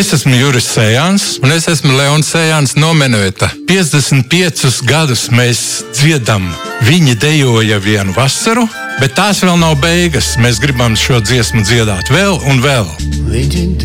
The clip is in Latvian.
Es esmu Juris Sējāns. Un es esmu Leons Sējāns no Menueta. 55 gadus mēs dziedam, viņi dejoja vienu vasaru, bet tās vēl nav beigas. Mēs gribam šo dziesmu dziedāt vēl un vēl.